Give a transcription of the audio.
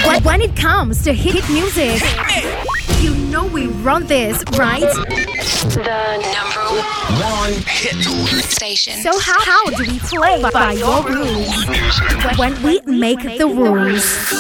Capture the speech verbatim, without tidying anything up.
When, when it comes to hit music, you know we run this, right? The number One hit station. So how, how do we play by your rules? music. When we make the rules.